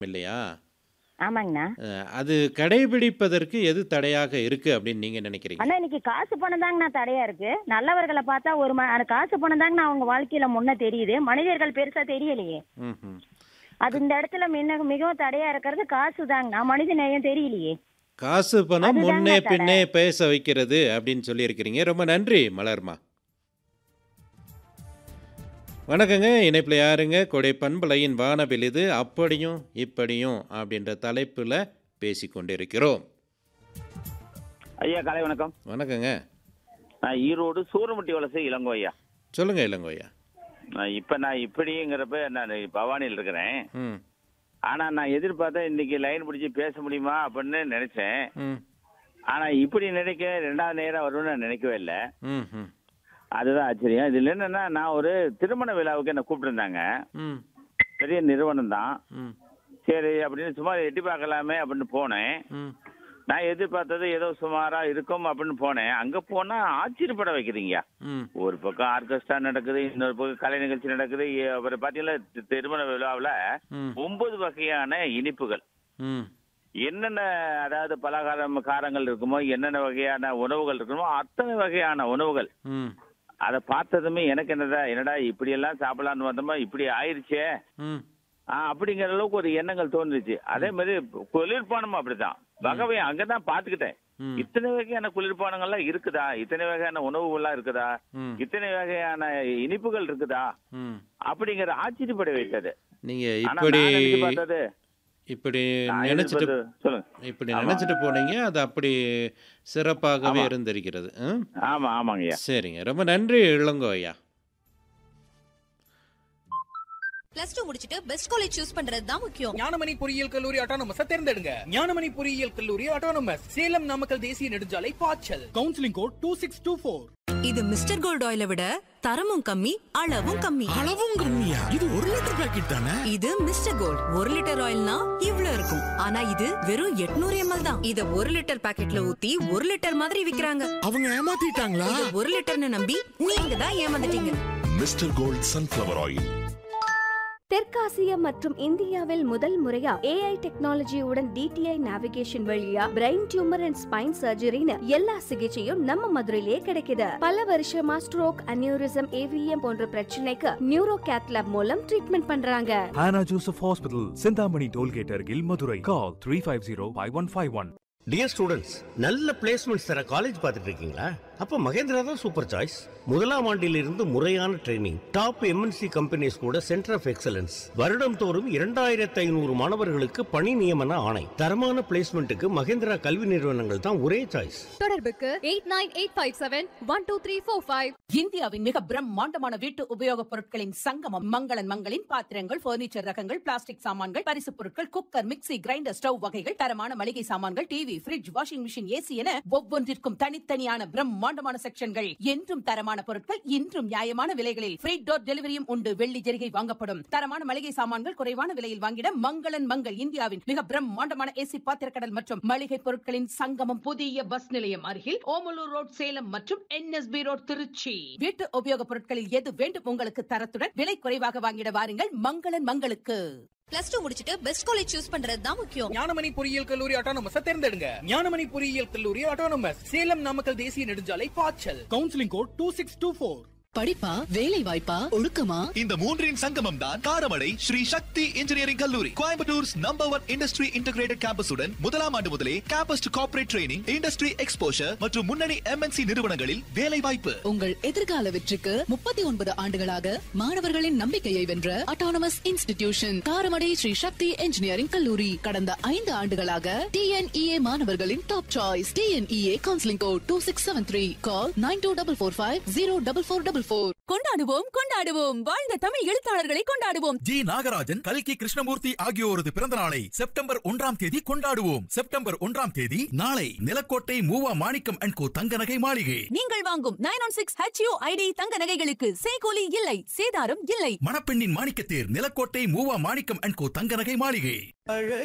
இல்லையா? ஆமாங்கண்ணா. அது கடைபிடிப்பதற்கு எது தடையாக இருக்கு அப்படின்னு நீங்க நினைக்கிறீங்க? அண்ணா இன்னைக்கு காசு பணம் தாங்கண்ணா தடையா இருக்கு. நல்லவர்களை பார்த்தா அந்த காசு பணம் தாங்கண்ணா அவங்க வாழ்க்கையில முன்ன தெரியுது. மனிதர்கள் பெருசா தெரியலையே. ம்ஹும். அது இந்த இடத்துல மிகவும் தடையா இருக்கிறது காசு தாங்கண்ணா. மனித நேயம் தெரியலையே. காசு பணம் முன்னே அதுதாங்கண்ணா தடை. பின்னே பேச வைக்கிறது அப்படின்னு சொல்லியிருக்கிறீங்க. ரொம்ப நன்றி மலர்மா. வணக்கங்க. இணைப்பில் யாருங்க? கொடை பண்பலையின் வானவில் இது அப்படியும் இப்படியும் அப்படின்ற தலைப்பில் பேசி கொண்டிருக்கிறோம். ஐயா காலை வணக்கம். வணக்கங்க. நான் ஈரோடு சூரமுட்டி வலசை இளங்கோ ஐயா. சொல்லுங்க இளங்கோயா. இப்போ நான் இப்படிங்கிறப்ப நான் பவானியில் இருக்கிறேன். ம் ஆனால் நான் எதிர்பார்த்தேன் இன்னைக்கு லைன் பிடிச்சி பேச முடியுமா அப்படின்னு நினைச்சேன். ம் ஆனால் இப்படி நினைக்க 2வது நேரம் வரும்னு நான் நினைக்கவே இல்லை. ம் ம் அதுதான் ஆச்சரியம். இதில் என்னன்னா நான் ஒரு திருமண விழாவுக்கு என்ன கூப்பிட்டுருந்தாங்க. ம் பெரிய நிறுவனம் தான். ம் சரி அப்படின்னு சும்மா எட்டி பார்க்கலாமே அப்படின்னு போனேன். ம் நான் எதிர்பார்த்தது ஏதோ சுமாராக இருக்கும் அப்படின்னு போனேன். அங்கே போனால் ஆச்சரியப்பட வைக்கிறீங்க. ம் ஒரு பக்கம் ஆர்கெஸ்ட்ரா நடக்குது, இன்னொரு பக்கம் கலை நிகழ்ச்சி நடக்குது. அப்புறம் பார்த்தீங்கன்னா திருமண விழாவில் ம் 9 வகையான இனிப்புகள், ம் என்னென்ன அதாவது காரங்கள் இருக்குமோ, என்னென்ன வகையான உணவுகள் இருக்குமோ அத்தனை வகையான உணவுகள். ம் அதை பார்த்ததுமே எனக்கு என்னடா இப்படியெல்லாம் சாப்பிடலான்னு வந்தோமா இப்படி ஆயிடுச்சே ம் அப்படிங்கிற அளவுக்கு ஒரு எண்ணங்கள் தோணுச்சு. அதே மாதிரி குளிர்பானமும் அப்படிதான். வகை அங்கதான் பாத்துக்கிட்டேன். ம் இத்தனை வகையான குளிர்பானங்கள்லாம் இருக்குதா, இத்தனை வகையான உணவுகள்லாம் இருக்குதா, ம் இத்தனை வகையான இனிப்புகள் இருக்குதா ம் அப்படிங்கிற ஆச்சரியப்பட வைத்தது. நீங்க ஆனா இப்படி நான் நினைச்சு பார்த்தது இப்படி நான் நினைச்சிட்டு எதிர்பார்த்தது சொல்லுங்க. இப்படி ஆமா நினைச்சிட்டு போனீங்க. அது அப்படி சிறப்பாகவே ஆமா இருந்திருக்கிறது. ஆமாங்கய்யா. சரிங்க. ரொம்ப நன்றி இளங்கோ ஐயா. +2 முடிச்சிட்டு பெஸ்ட் காலேஜ் சூஸ் பண்றது தான் முக்கியம். ஞானமணி பொறியியல் கல்லூரி ஆட்டோனமஸ தேர்ந்தெடுங்க. ஞானமணி பொறியியல் கல்லூரி ஆட்டோனமஸ், சேலம் நாமக்கல் தேசிய நெடுஞ்சாலை பாய்ச்சல். Counselling code 2624. இது மிஸ்டர் கோல்ட் ஆயிலை விட தரமும் கம்மி, அளவும் கம்மி. அளவும் கம்மியா? இது 1 லிட்டர் பாக்கெட் தானே? இது மிஸ்டர் கோல்ட் 1 லிட்டர் ஆயில்னா இவ்ளோ இருக்கும். ஆனா இது வெறும் 800 ml தான். இத 1 லிட்டர் பாக்கெட்ல ஊத்தி 1 லிட்டர் மாதிரி விக்கிறாங்க. அவங்க ஏமாத்திட்டாங்களா? இத 1 லிட்டர்னு நம்பி நீங்க தான் ஏமாந்துட்டீங்க. Mister gold sunflower oil. தெற்காசியா மற்றும் இந்தியாவில் முதல் முறையா AI டெக்னாலஜியுடன் DTI நேவிகேஷன் வழியா பிரெயின் டியூமர் அண்ட் ஸ்பைன் சர்ஜரின்னு எல்லா சிகிச்சையும் நம்ம மதுரையிலே கிடைக்குது. பல வருஷமா ஸ்ட்ரோக், அனியூரிசம், AVM போன்ற பிரச்சனைக்கு நியூரோ கேத்லாப் மூலம் ட்ரீட்மெண்ட் பண்றாங்க. Hannah Joseph Hospital, Sindhamani Tollgate Argil, Madurai. Call 350-5151. Dear students, நல்ல பிளேஸ்மெண்ட்ஸ் தர காலேஜ் பார்த்துட்டு இருக்கீங்களா? அப்போ மகேந்திரா தான் சூப்பர் சாய்ஸ். முதலாம் ஆண்டிலிருந்து முறையான ட்ரைனிங், டாப் MNC கம்பெனிஸ் கூட சென்டர் ஆஃப் எக்ஸலன்ஸ், வருடம் தோறும் 2500 மாணவர்களுக்கு பணி நியமன ஆணை. தரமான பிளேஸ்மெண்ட்டுக்கு மகேந்திரா கல்வி நிறுவனங்கள் தான் ஒரே சாய்ஸ். தொடர்புக்கு 8985712345. இந்தியாவின் மிக பிரம்மாண்டமான வீட்டு உபயோகப் பொருட்களின் சங்கமம் மங்களன் மங்களின் பாத்திரங்கள், பர்னிச்சர் ரகங்கள், பிளாஸ்டிக் சாமான்கள், பரிசு பொருட்கள், குக்கர், மிக்ஸி, கிரைண்டர், ஸ்டவ் வகைகள், தரமான மளிகை சாமான்கள், TV, fridge, washing machine, AC என ஒவ்வொன்றிற்கும் தனித்தனியான பிரம்மாண்டமான செக்ஷன்கள். என்றும் தரமான பொருட்கள், இன்றும் நியாயமான விலைகளில். ஃப்ரீ டோர் டெலிவரியும் உண்டு. வெள்ளி ஜெரிகை வாங்கப்படும். தரமான மளிகை சாமான்கள் குறைவான விலையில் வாங்கிட மங்களன் மங்கள். இந்தியாவின் மிக பிரம்மாண்டமான ஏசி பாத்திரக்கடல் மற்றும் மளிகை பொருட்களின் சங்கமம். புதிய பஸ் நிலையம் அருகில் ஓமலூர் ரோட் சேலம் மற்றும் NSB ரோட் திருச்சி. வீட்டு உபயோகப் பொருட்களில் எது வேண்டும் உங்களுக்கு தரத்துடன் விலை குறைவாக வாங்கிட வாருங்கள் மங்களன் மங்களுக்கு. +2 முடிச்சிட்டு பெஸ்ட் காலேஜ் சூஸ் பண்றது தான் முக்கியம். ஞானமணி பொறியியல் கல்லூரி ஆட்டோனமஸ தேர்ந்தெடுங்க. ஞானமணி பொறியியல் கல்லூரி ஆட்டோனமஸ், சேலம் நாமக்கல் தேசிய நெடுஞ்சாலை பாய்ச்சல். Counselling code 2624. படிப்பா, வேலை வாய்ப்பா, ஒழுக்கமா? இந்த மூன்றின் சங்கமம் தான் காரமடை ஸ்ரீ சக்தி இன்ஜினியரிங் கல்லூரி. கோயம்புத்தூர்ஸ் நம்பர் 1 இண்டஸ்ட்ரி இன்டகிரேட்டட் கேம்பஸுடன் முதலாம் ஆண்டு முதலே campus to corporate training, industry exposure மற்றும் முன்னணி MNC நிறுவனங்களில் வேலை வாய்ப்பு. உங்கள் எதிர்கால வெற்றிக்கு 39 ஆண்டுகளாக மாணவர்களின் நம்பிக்கையை வென்ற அட்டானமஸ் இன்ஸ்டிடியூஷன் காரமடை ஸ்ரீ சக்தி இன்ஜினியரிங் கல்லூரி. கடந்த 5 ஆண்டுகளாக TNEA மாணவர்களின் top choice. TNEA counselling code 2673. கால் 9244504444. கொண்டாடுவோம் கொண்டாடுவோம், வாழ்ந்த தமிழ் எழுத்தாளர்களை கொண்டாடுவோம். ஜி நாகராஜன், கல்கி கிருஷ்ணமூர்த்தி ஆகியோரது பிறந்த நாளை செப்டம்பர் 1ஆம் தேதி கொண்டாடுவோம். செப்டம்பர் 1ஆம் தேதி நாளை நிலக்கோட்டை மூவா மாணிக்கம் அண்ட் கோ தங்க நகை மாளிகை. நீங்கள் வாங்கும் 916 HUID தங்க நகைகளுக்கு செய்கூலி இல்லை, சேதாரம் இல்லை. மணப்பெண்ணின் மாணிக்கத்தேர் நிலக்கோட்டை மூவா மாணிக்கம் அண்ட் கோ தங்க நகை மாளிகை.